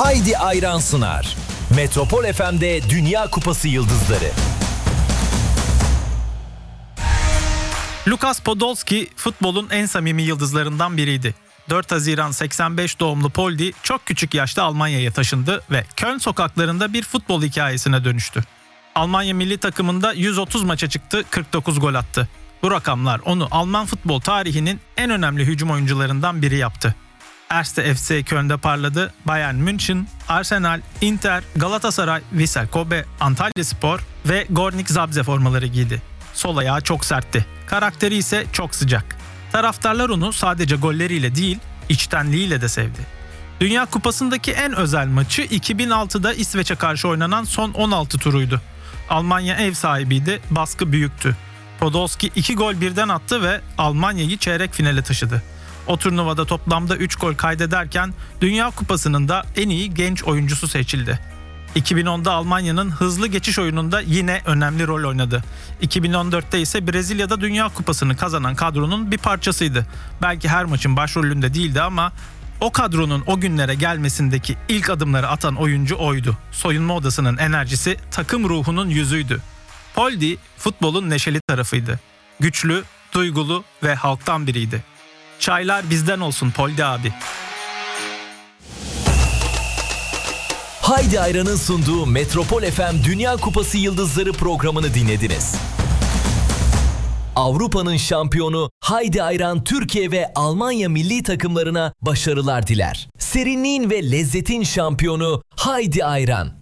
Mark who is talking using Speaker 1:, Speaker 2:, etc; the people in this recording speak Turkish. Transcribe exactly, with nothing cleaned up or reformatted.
Speaker 1: Haydi Ayran sunar. Metropol F M'de Dünya Kupası Yıldızları.
Speaker 2: Lukas Podolski futbolun en samimi yıldızlarından biriydi. dört Haziran seksen beş doğumlu Poldi çok küçük yaşta Almanya'ya taşındı ve Köln sokaklarında bir futbol hikayesine dönüştü. Almanya milli takımında yüz otuz maça çıktı, kırk dokuz gol attı. Bu rakamlar onu Alman futbol tarihinin en önemli hücum oyuncularından biri yaptı. Erste F C Köln'de parladı, Bayern München, Arsenal, Inter, Galatasaray, Vissel Kobe, Antalyaspor ve Gornik Zabrze formaları giydi. Sol ayağı çok sertti, karakteri ise çok sıcak. Taraftarlar onu sadece golleriyle değil, içtenliğiyle de sevdi. Dünya Kupası'ndaki en özel maçı iki bin altıda İsveç'e karşı oynanan son on altı turuydu. Almanya ev sahibiydi, baskı büyüktü. Podolski iki gol birden attı ve Almanya'yı çeyrek finale taşıdı. O turnuvada toplamda üç gol kaydederken Dünya Kupası'nın da en iyi genç oyuncusu seçildi. iki bin onda Almanya'nın hızlı geçiş oyununda yine önemli rol oynadı. iki bin on dörtte ise Brezilya'da Dünya Kupası'nı kazanan kadronun bir parçasıydı. Belki her maçın başrolünde değildi ama o kadronun o günlere gelmesindeki ilk adımları atan oyuncu oydu. Soyunma odasının enerjisi takım ruhunun yüzüydü. Poldi futbolun neşeli tarafıydı. Güçlü, duygulu ve halktan biriydi. Çaylar bizden olsun Poldi abi.
Speaker 1: Haydi Ayran'ın sunduğu Metropol F M Dünya Kupası Yıldızları programını dinlediniz. Avrupa'nın şampiyonu Haydi Ayran Türkiye ve Almanya milli takımlarına başarılar diler. Serinliğin ve lezzetin şampiyonu Haydi Ayran.